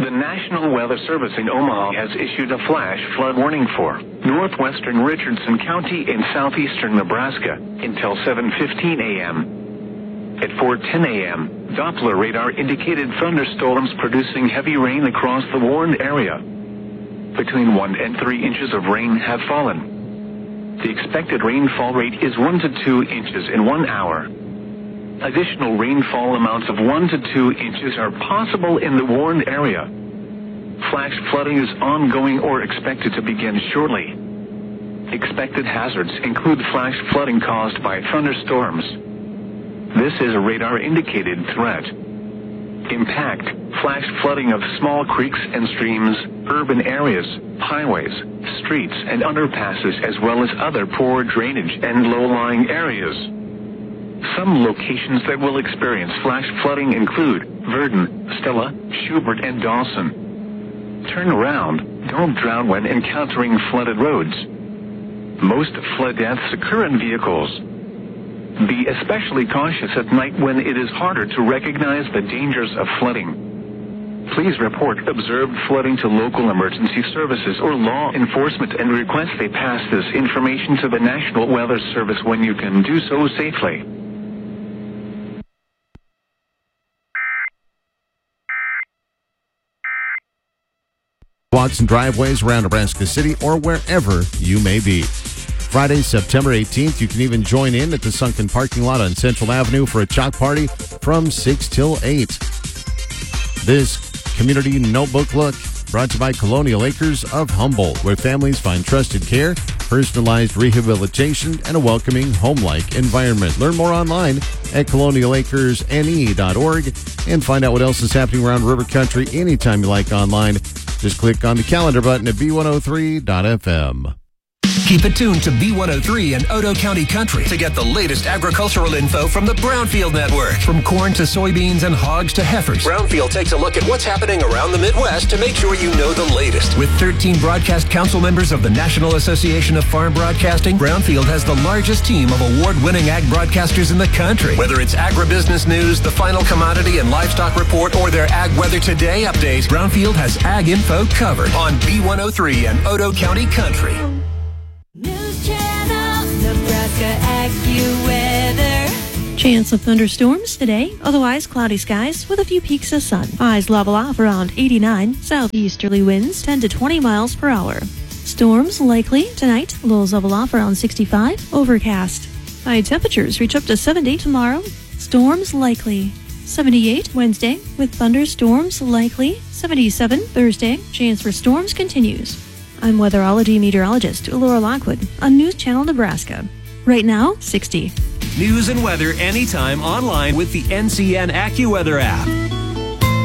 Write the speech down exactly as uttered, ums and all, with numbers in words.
The National Weather Service in Omaha has issued a flash flood warning for northwestern Richardson County in southeastern Nebraska until seven fifteen a.m. At four ten a.m., Doppler radar indicated thunderstorms producing heavy rain across the warned area. Between one and three inches of rain have fallen. The expected rainfall rate is one to two inches in one hour. Additional rainfall amounts of one to two inches are possible in the warned area. Flash flooding is ongoing or expected to begin shortly. Expected hazards include flash flooding caused by thunderstorms. This is a radar-indicated threat. Impact: flash flooding of small creeks and streams, urban areas, highways, streets, and underpasses, as well as other poor drainage and low-lying areas. Some locations that will experience flash flooding include Verdon, Stella, Schubert, and Dawson. Turn around. Don't drown when encountering flooded roads. Most flood deaths occur in vehicles. Be especially cautious at night when it is harder to recognize the dangers of flooding. Please report observed flooding to local emergency services or law enforcement and request they pass this information to the National Weather Service when you can do so safely. Walks and driveways around Nebraska City or wherever you may be. Friday, September eighteenth, you can even join in at the sunken parking lot on Central Avenue for a chalk party from six till eight. This Community Notebook Look brought to you by Colonial Acres of Humboldt, where families find trusted care, personalized rehabilitation, and a welcoming home-like environment. Learn more online at colonial acres n e dot org and find out what else is happening around River Country anytime you like online. Just click on the calendar button at b one oh three dot f m. Keep it tuned to B one oh three and Odo County Country to get the latest agricultural info from the Brownfield Network. From corn to soybeans and hogs to heifers, Brownfield takes a look at what's happening around the Midwest to make sure you know the latest. With thirteen broadcast council members of the National Association of Farm Broadcasting, Brownfield has the largest team of award-winning ag broadcasters in the country. Whether it's agribusiness news, the final commodity and livestock report, or their Ag Weather Today update, Brownfield has ag info covered on B one oh three and Odo County Country. News Channel, Nebraska AccuWeather. Chance of thunderstorms today, otherwise cloudy skies with a few peaks of sun. Highs level off around eighty-nine, southeasterly winds ten to twenty miles per hour. Storms likely tonight, lows level off around sixty-five, overcast. High temperatures reach up to seventy tomorrow. Storms likely. seventy-eight Wednesday with thunderstorms likely. seventy-seven Thursday. Chance for storms continues. I'm weatherology meteorologist Laura Lockwood on News Channel Nebraska. Right now, sixty. News and weather anytime online with the N C N AccuWeather app.